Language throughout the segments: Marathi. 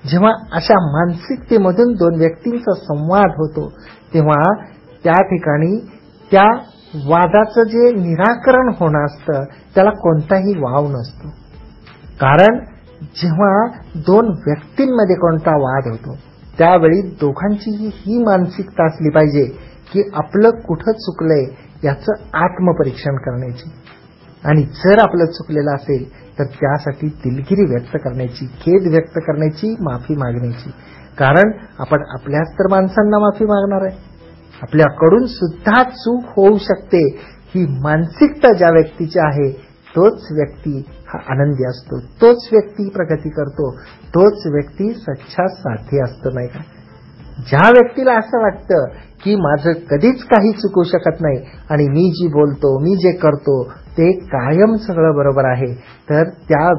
जेव्हा अशा मानसिकतेमधून दोन व्यक्तींचा संवाद होतो तेव्हा त्या ठिकाणी त्या वादाचं जे निराकरण होणं असतं त्याला कोणताही वाव नसतो. कारण जेव्हा दोन व्यक्तींमध्ये कोणता वाद होतो त्यावेळी दोघांचीही ही मानसिकता असली पाहिजे की आपलं कुठं चुकलंय याचं आत्मपरीक्षण करण्याची, आणि जर आपलं चुकलेलं असेल तर त्यासाठी दिलगिरी व्यक्त करण्याची, खेद व्यक्त करण्याची, माफी मागण्याची. कारण आपण आपल्याच तर माणसांना माफी मागणार आहे, आपल्याकडून सुद्धा चूक होऊ शकते. ही मानसिकता ज्या व्यक्तीची आहे तोच व्यक्ती हा आनंदी असतो, तोच व्यक्ती प्रगती करतो, तोच व्यक्ती सच्चा साथी असतो, नाही का? ज्या व्यक्तीला असं वाटतं की माझं कधीच काही चुकू शकत नाही आणि मी जी बोलतो, मी जे करतो ते कायम सगळं बरोबर आहे, तर त्या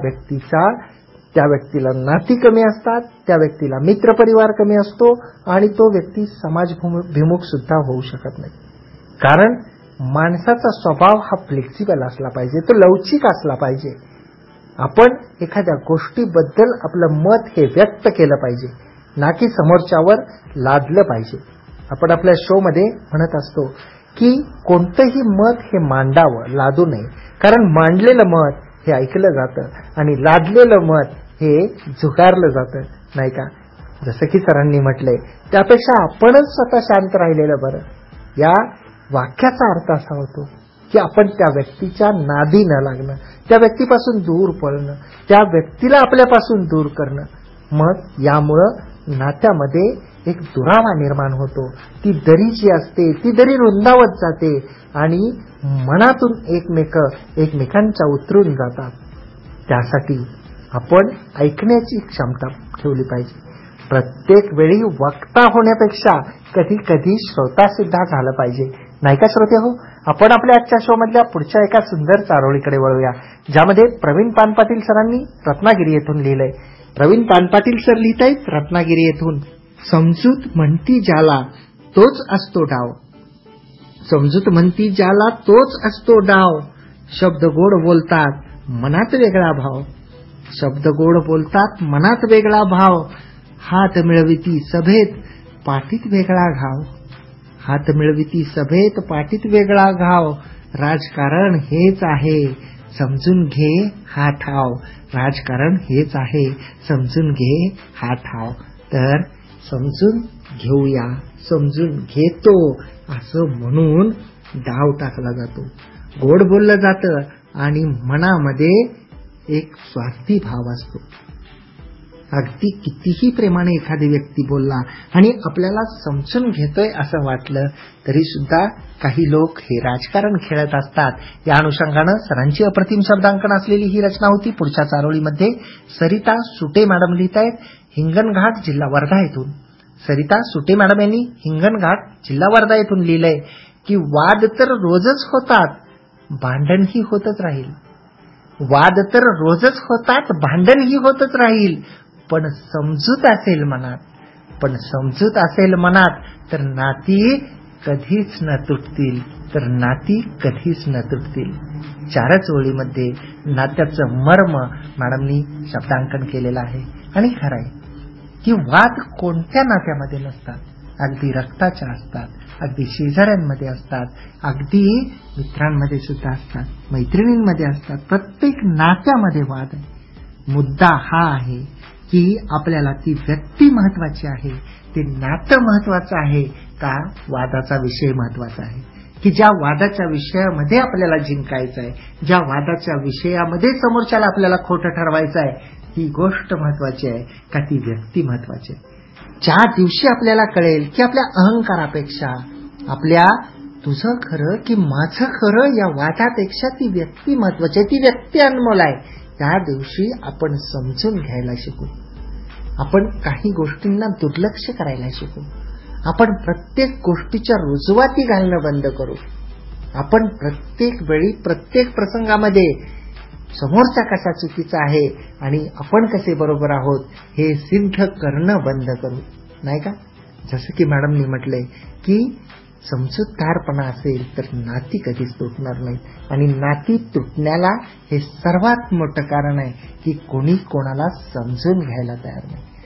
व्यक्तीला नाती कमी असतात, त्या व्यक्तीला मित्रपरिवार कमी असतो आणि तो व्यक्ती समाजभिमुख सुद्धा होऊ शकत नाही. कारण माणसाचा स्वभाव हा फ्लेक्सिबल असला पाहिजे, तो लवचिक असला पाहिजे. आपण एखाद्या गोष्टीबद्दल आपलं मत हे व्यक्त केलं पाहिजे, ना की समोरच्यावर लादलं पाहिजे. आपण आपल्या शो मध्ये म्हणत असतो की कोणतंही मत हे मांडावं, लादू नये. कारण मांडलेलं मत हे ऐकलं जातं आणि लादलेलं मत हे झुगारलं जातं, नाही का? जसं की सरांनी म्हटलंय त्यापेक्षा आपणच स्वतः शांत राहिलेलं बरं. या वाक्याचा अर्थ असा होतो की आपण त्या व्यक्तीच्या नादी न लागणं, त्या व्यक्तीपासून दूर पळणं, त्या व्यक्तीला आपल्यापासून दूर करणं. मग यामुळं नात्यामध्ये एक दुरावा निर्माण होतो. ती दरी जी असते ती दरी रुंदावत जाते आणि मनातून एकमेकांच्या उतरून जातात. त्यासाठी आपण ऐकण्याची क्षमता ठेवली पाहिजे. प्रत्येक वेळी वक्ता होण्यापेक्षा कधी कधी श्रोता सुद्धा झालं पाहिजे, नाही का श्रोते हो? आपण आपल्या आजच्या शो मधल्या पुढच्या एका सुंदर चारोळीकडे वळूया, ज्यामध्ये प्रवीण पानपाटील सरांनी रत्नागिरी येथून लिहिलंय. प्रवीण पानपाटील सर लिहित आहेत रत्नागिरी येथून. समजूत म्हणती ज्याला तोच असतो डाव, समजूत म्हणती ज्याला तोच असतो डाव, शब्द गोड बोलतात मनात वेगळा भाव, शब्द गोड बोलतात मनात वेगळा भाव, हात मिळविती सभेत पाठीत वेगळा घाव, हात मिळविती सभेत पाठीत वेगळा घाव, राजकारण हेच आहे समजून घे हा ठाव, राजकारण हेच आहे समजून घे हा ठाव. तर समजून घेऊया, समजून घेतो असं म्हणून डाव टाकला जातो, गोड बोललं जातं आणि मनामध्ये एक स्वार्थी भाव असतो. अगदी कितीही प्रेमाने एखादी व्यक्ती बोलला आणि आपल्याला समजून घेतोय असं वाटलं तरी सुद्धा काही लोक हे राजकारण खेळत असतात. या अनुषंगानं सरांची अप्रतिम शब्दांकन असलेली ही रचना होती. पुढच्या चारोळीमध्ये सरिता सुटे मॅडम लिहित आहेत हिंगणघाट जिल्हा वर्धा येथून. सरिता सुटे मॅडम यांनी हिंगणघाट जिल्हा वर्धा येथून लिहिलंय की वाद तर रोजच होतात, भांडणही होतच राहील. वाद तर रोजच होतात, भांडणही होतच राहील. पण समजूत असेल मनात, पण समजूत असेल मनात तर नाती कधीच न तुटतील, तर नाती कधीच न तुटतील. चारच ओळीमध्ये नात्याचं मर्म मॅडमनी शब्दांकन केलेलं आहे. आणि खरं आहे की वाद कोणत्या नात्यामध्ये नसतात, अगदी रक्ताच्या असतात, अगदी शेजाऱ्यांमध्ये असतात, अगदी मित्रांमध्ये सुद्धा असतात, मैत्रिणींमध्ये असतात. प्रत्येक नात्यामध्ये वाद आहे. मुद्दा हा आहे की आपल्याला ती व्यक्ती महत्वाची आहे, ते नातं महत्वाचं आहे का वादाचा विषय महत्वाचा आहे? की ज्या वादाच्या विषयामध्ये आपल्याला जिंकायचं आहे, ज्या वादाच्या विषयामध्ये समोरच्याला आपल्याला खोटं ठरवायचं आहे, ही गोष्ट महत्वाची आहे का ती व्यक्ती महत्वाची आहे? ज्या दिवशी आपल्याला कळेल की आपल्या अहंकारापेक्षा आपल्या तुझं खरं की माझं खरं या वादापेक्षा ती व्यक्ती महत्वाची आहे, ती व्यक्ती अनमोल आहे, त्या दिवशी आपण समजून घ्यायला शिकू. आपण काही गोष्टींना दुर्लक्ष करायला शिकू. आपण प्रत्येक गोष्टीच्या रुजवाती घालणं बंद करू. आपण प्रत्येक वेळी प्रत्येक प्रसंगामध्ये समोरचा कसा चुकीचा आहे आणि आपण कसे बरोबर आहोत हे सिद्ध करणं बंद करू, नाही का? जसं की मॅडमनी म्हटलंय की समजूतदारपणा असेल तर नाती कधीच तुटणार नाही. आणि नाती तुटण्याला हे सर्वात मोठं कारण आहे की कोणी कोणाला समजून घ्यायला तयार नाही.